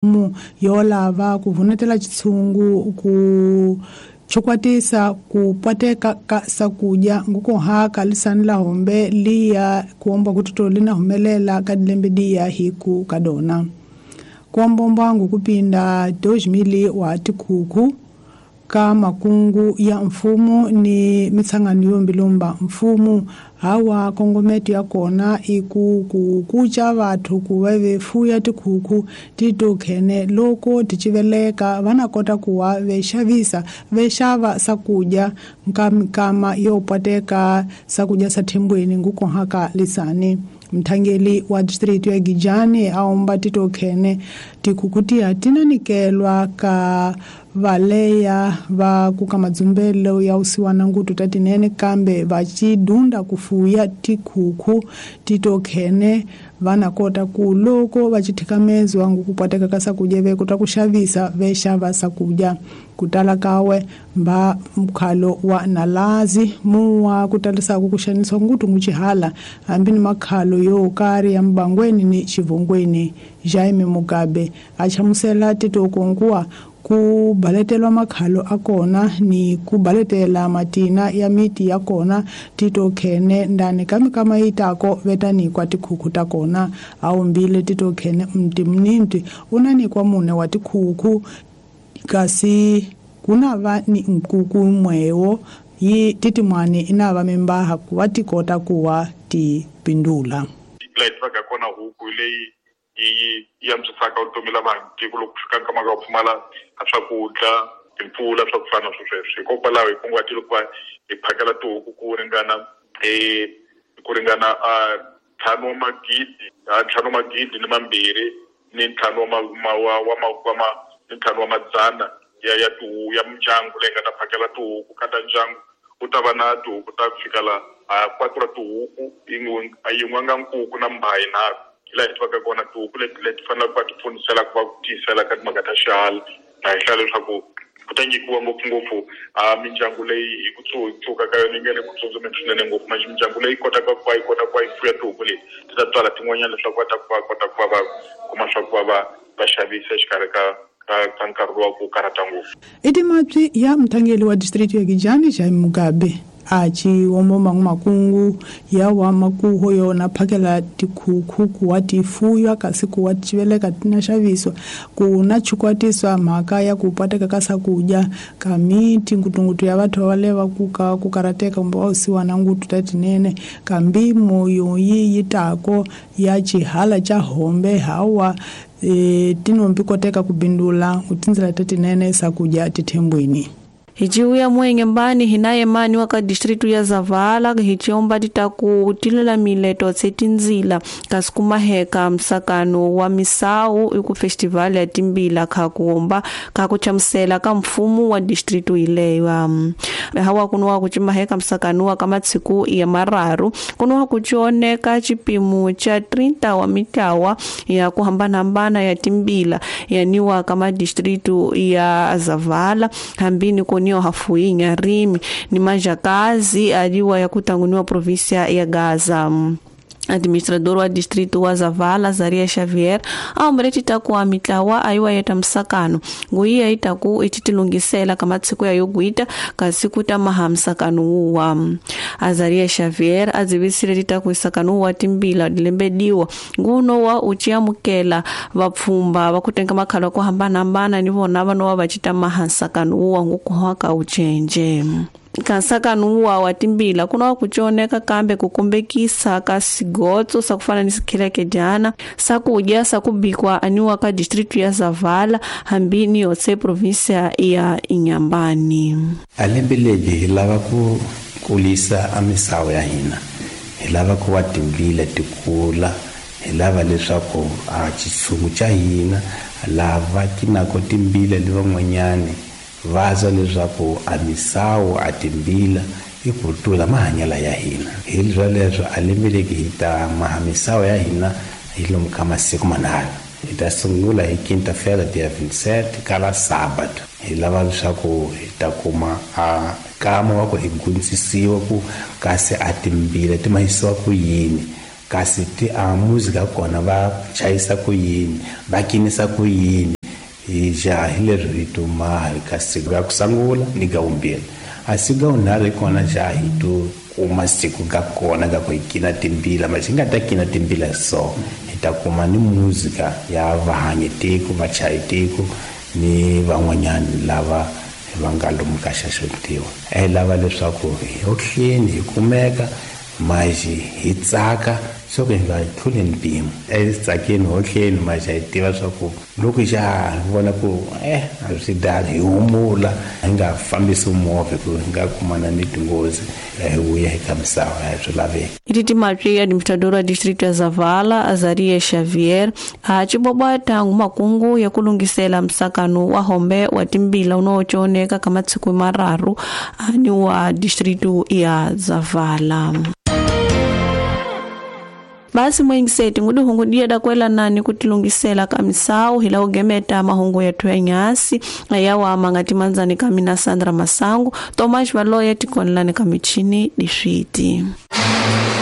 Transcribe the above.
yo lava ku vunetela chitshungu ku chukwatisa kupateka ka sakudya ngukuhaka lisani la hombe liya kuomba kututo lina humelela kadilembe diya hiku kadona kuombomba ngukupinda 2,000 wa tikuku ka makungu ya mfumu ni mitsangano yombilomba mfumu hawa kongometu ya kona kucha vathu kuva fuya tikuku titokhene loko tichiveleka vana kota kuwa vexava sakudya nkama yopateka sakudya sa thembweni ngukuhaka lisani. Mthangeli wa district ya Gijani aomba titokhene tikukutia tinanikelwa ka valeya va kukamadzumbelo ya usiwana ngutu tatinene kambe vachidunda kufuya tikuku titokhene vana kota kuloko vachithikamezwa ngukupateka ka sakudya vekuta kushavisa vexava sakudya kutala kawe mba mkhalo wa nalazi muwa kutalisa kukushaniswa ngutu nguchihala ambini makhalo yo kari ya mbangweni ni chivongweni. Jaime Mugabe achamusela titokonkuwa kubaletelwa makhalo akona ni kubaletela matina ya miti ya kona titokhene ndani kama itako vetanikwa tikuku takona au mbile titokhene mnti unanikwa mune wa tikuku kasi kunava ni mkuku mwewo yi titimwani inava membaha kuwa tikota kuwa tipindula laitwaka kona huku ile ya msaka utomila vanti kulokufika kama ka pfumala swakudya timpfula swa ku fana sweswo hikokwalaho hi kunguhatile ku va hi phakela tihuku ku ringana 5 magidi ni mambirhi ni 5 wa madzana ya tihuku ya mindyangu leyi nga ta phakela tihuku kata ndyangu u ta va na tihuku ta fika la 4 tihuku yin'we nga nkuku na mbayi nharhu laha hi tivaka kona tihuku leti faneleke va ti pfunisela ku va ku tiyisela ka timhaka ta xihala na hi hlaya leswaku ku ta nyikiwa ngopfungopfu mindyangu leyi hi kutsuka ka yona yi nga le ku tsutsumeni swinene ngopfu mindyangu leyi kotaka ku va yi fuya tihuku leti ti ta tswala tin'wanyana leswaku va kota ku va va kuma swa ku va xavisa exikarhi ka nkarhi wa ku karata ngopfu. Itimatwi ya mthangeli wa district ya Gijani Jaime Mugabe achi womoma makungu ya wa makuho yona phakela tikuku kuwa tifuya kasi kuwa chiveleka tinashaviswa kuna chukwatiswa mhaka ya kupateka ka sakudya ka miti ngutungutu ya vathu valeva kukarateka mba usiwana ngutu tatinene kambi moyo yitako ya chihala cha hombe hawa tinombi koteka kubindula utinzila tatinene sakudya tithembweni. Hichiuya mwenye mbani hinaye mani waka distritu ya Zavala hichiomba titaku tilela mileto setinzila kaskuma heka msakano wa misau iku festival ya timbila kakuomba kakuchamsela ka mfumu wa distritu ilewa hawa kunuwa kuchima heka msakano wa kama tsiku ya mararu kunuwa kuchioneka chipimu cha 30 wa mitawa ya kuhambana ya timbila ya niwa kama distritu ya Zavala hambini niyo hafuyi Nyarimi ni majakazi aliwa ya kutanguniwa provinsia ya Gaza. Administrador wa distritu wa Zavala Zaria Xavier aombreti taku mitlawa aiwa yeta msakano nguia itaku ititilungisela kama tsiku ya yoguita kasiku ta mahamsakano wa Zaria Xavier azivisire taku isakano wa timbila dilembediwa nguno wa uchiamukela vapfumba vakutenga makhala ko hambana ni vona vano vachita mahamsakano wa ngukuhaka uchenje kansakanuwa wa timbila kuna kuchoneka kambe kukumbekisa ka sigotso sakufana ni sikhileke jana sakudya sakubikwa aniwa ka district ya Zavala hambini yotse provinsia ya Inyambani. Alembeleji hilava ku kulisa amisawu ya hina hilava ku watimbila tikula hilava leswaku chitshungu cha hina lava kinako timbila livan'wanyani vaza leswaku amisawu atimbila ikutula mahanyala ya hina hilwa leswo alembeleki hita mahamisawu ya hina hilomu kama siku manharu hita sungula hi quinta-feira dia 27 kala sábado hilava leswaku hita kuma kama wako higundzisiwa ku kasi atimbila timahisiwa ku yini kasi ti muzika kona va chayisa ku yini va kinisa ku yini jahi leri rito mahi ka siku ya ku sangula ni ka vumbirhi. A siku ya vunharhu kona jahi to kuma siku ka kona ka ku hi kina timbila ma xi nga ta kina timbila so hi ta kuma ni muzika ya vahanyetiko vachayetiko ni van'wanyani lava va nga lomu ka xaxotiwa. Lava leswaku hi ohleni hi kumeka maji hi tsaka so ke nga tlhuli mpimo tsakeni ohleni maji hi tiva swa ku loko ja vona ku a swi dala hi humula hi nga fambisi movha ku nga kumana ni tinghozi hi vuya eka misava ya swi laveka. Iti timatwi administrador wa district ya Zavala Azaria Xavier a cibobata makungu ya kulungisela msakano wa hombe wa timbila unochoneka kama tsiku mararu ani wa district ya Zavala. Basi mwengiseti ngudu hungu dia da kwela nani kutilungisela kamisau hila ugemeta mahungu ya tuwe nyasi ayawa mangati manzani kamina Sandra Masangu Tomash Valoya tikonlani kamichini dishwiti.